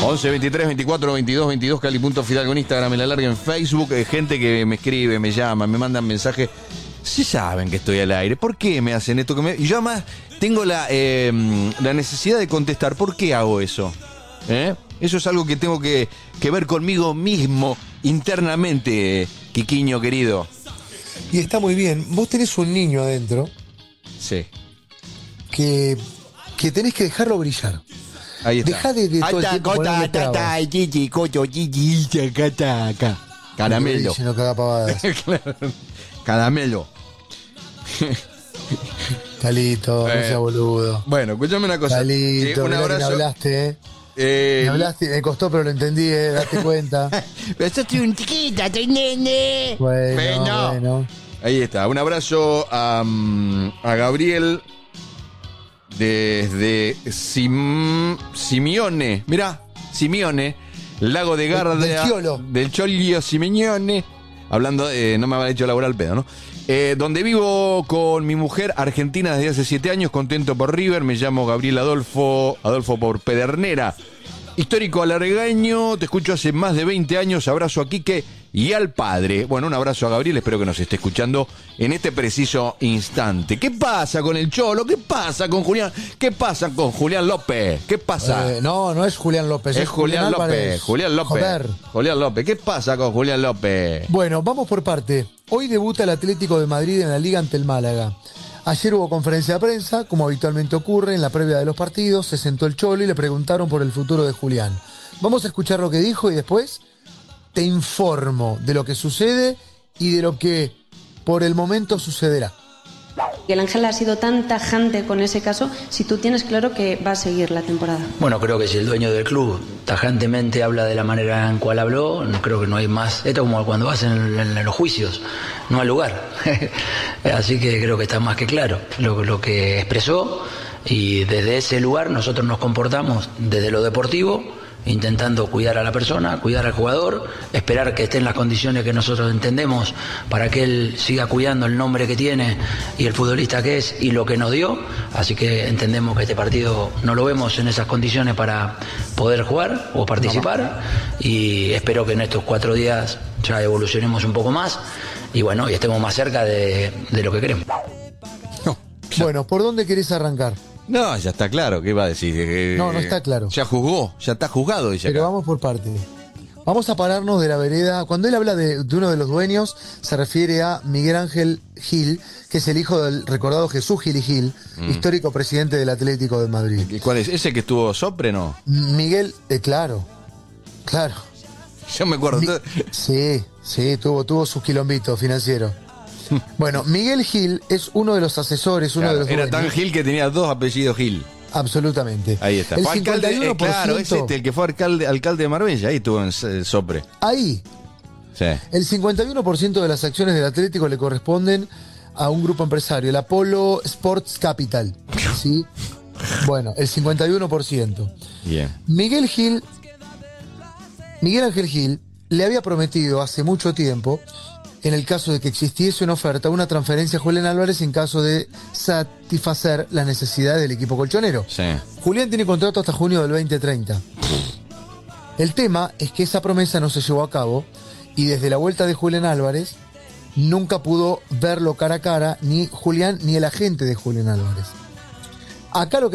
11 23 24 22 22, Cali.Fidalgo en Instagram, en la larga en Facebook. Gente que me escribe, me llama, me mandan mensajes. Si saben que estoy al aire, ¿por qué me hacen esto? Y yo además tengo la necesidad de contestar. ¿Por qué hago eso? Eso es algo que tengo que ver conmigo mismo internamente, Quiquiño querido. Y está muy bien. Vos tenés un niño adentro. Sí. Que tenés que dejarlo brillar. Ahí está. Dejá de todo el tiempo ponerle trabas. Caramelo. No caga pavadas. Claro. Caramelo. Calito, no seas boludo. Bueno, escúchame una cosa. Calito, un abrazo. me hablaste, me hablaste, me costó, pero lo entendí, date cuenta. Pero yo soy un chiquita, soy nene. Bueno. Ahí está. Un abrazo a Gabriel desde Simeone. Mirá, Simeone, Lago de Garda. Del Cholio Simeone. Hablando, no me habrá hecho laburar al pedo, ¿no? Donde vivo con mi mujer argentina desde hace 7 años, contento por River. Me llamo Gabriel Adolfo por Pedernera. Histórico alargaño, te escucho hace más de 20 años. Abrazo a Quique y al padre. Bueno, un abrazo a Gabriel, espero que nos esté escuchando en este preciso instante. ¿Qué pasa con el Cholo? ¿Qué pasa con Julián? ¿Qué pasa con Julián López? ¿Qué pasa? No es Julián López. Es Julián López. Julián López. Joder. Julián López. ¿Qué pasa con Julián López? Bueno, vamos por parte. Hoy debuta el Atlético de Madrid en la Liga ante el Málaga. Ayer hubo conferencia de prensa, como habitualmente ocurre en la previa de los partidos. Se sentó el Cholo y le preguntaron por el futuro de Julián. Vamos a escuchar lo que dijo y después te informo de lo que sucede y de lo que por el momento sucederá. El Ángel ha sido tan tajante con ese caso, si tú tienes claro que va a seguir la temporada. Bueno, creo que si el dueño del club tajantemente habla de la manera en cual habló, creo que no hay más. Esto es como cuando vas en los juicios, no hay lugar. Así que creo que está más que claro lo que expresó, y desde ese lugar nosotros nos comportamos desde lo deportivo, intentando cuidar a la persona, cuidar al jugador, esperar que esté en las condiciones que nosotros entendemos para que él siga cuidando el nombre que tiene y el futbolista que es y lo que nos dio. Así que entendemos que este partido no lo vemos en esas condiciones para poder jugar o participar, y espero que en estos 4 días ya evolucionemos un poco más y bueno, y estemos más cerca de lo que queremos. Bueno, ¿por dónde querés arrancar? No, ya está claro, ¿qué va a decir? No está claro. Ya juzgó, ya está juzgado, dice Pero acá. vamos por parte. Vamos a pararnos de la vereda. Cuando él habla de uno de los dueños, se refiere a Miguel Ángel Gil, que es el hijo del recordado Jesús Gil y Gil, histórico presidente del Atlético de Madrid. ¿Y cuál es? ¿Ese que estuvo Sopre, no? Miguel, claro. Yo me acuerdo. Sí, tuvo sus quilombitos financieros. Bueno, Miguel Gil es uno de los asesores, uno de los era dueños. tan Gil que tenía 2 apellidos Gil. Absolutamente. Ahí está. El Fue alcalde, 51%, claro, es el que fue alcalde de Marbella, ahí estuvo en Sopre. Ahí. Sí. El 51% de las acciones del Atlético le corresponden a un grupo empresario, el Apollo Sports Capital. ¿Sí? Bueno, el 51%. Bien. Miguel Ángel Gil le había prometido hace mucho tiempo, en el caso de que existiese una oferta, una transferencia a Julián Álvarez en caso de satisfacer las necesidades del equipo colchonero. Sí. Julián tiene contrato hasta junio del 2030. El tema es que esa promesa no se llevó a cabo y desde la vuelta de Julián Álvarez nunca pudo verlo cara a cara ni Julián ni el agente de Julián Álvarez. Acá lo que